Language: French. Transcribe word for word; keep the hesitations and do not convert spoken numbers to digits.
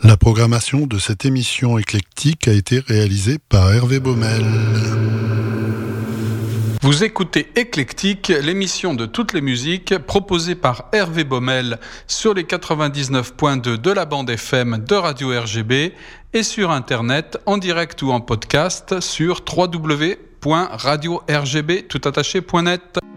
La programmation de cette émission éclectique a été réalisée par Hervé Baumel. Vous écoutez Éclectique, l'émission de toutes les musiques proposée par Hervé Baumel sur les quatre-vingt-dix-neuf virgule deux de la bande F M de Radio R G B et sur Internet en direct ou en podcast sur w w w point radio r g b tout attaché point net.